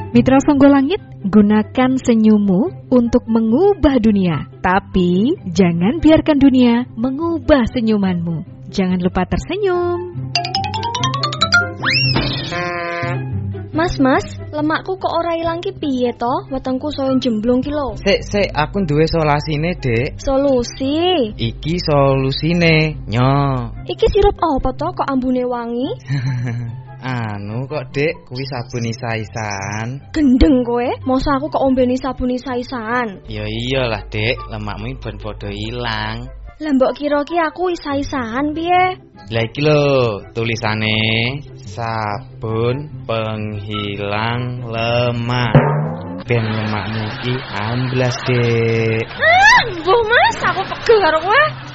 Mitra Songgolangit, gunakan senyummu untuk mengubah dunia. Tapi jangan biarkan dunia mengubah senyumanmu. Jangan lupa tersenyum. Mas, lemakku kok ora ilang ki piye to? Wetengku saya jemblung ki lho. Sik, aku duwe solusine, Dek. Solusi? Iki solusine, nyo. Iki sirup apa to kok ambune wangi? Anu kok, Dek, kuwi sabun isa-isan. Gendeng kowe, masa aku kok ombeni sabun isa-isan? Ya iyalah, Dek, lemakmu ben padha ilang. Lah mbok kira ki aku isa-isan piye? Lah iki lho, tulisane sabun penghilang lemak. Ben lemakmu iki amblas, Dek. Mbuh Mas, aku pegel karo kowe.